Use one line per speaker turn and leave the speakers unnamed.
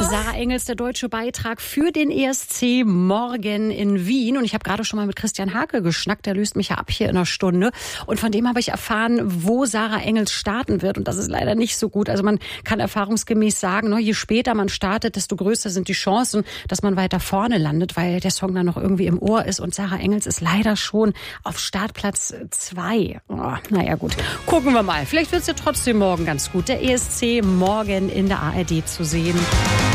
Sarah Engels, der deutsche Beitrag für den ESC morgen in Wien. Und ich habe gerade schon mal mit Christian Hake geschnackt, der löst mich ja ab hier in einer Stunde. Und von dem habe ich erfahren, wo Sarah Engels starten wird. Und das ist leider nicht so gut. Also man kann erfahrungsgemäß sagen, je später man startet, desto größer sind die Chancen, dass man weiter vorne landet, weil der Song dann noch irgendwie im Ohr ist. Und Sarah Engels ist leider schon auf Startplatz 2. Naja gut, gucken wir mal. Vielleicht wird es ja trotzdem morgen ganz gut. Der ESC morgen in der ARD zu sehen.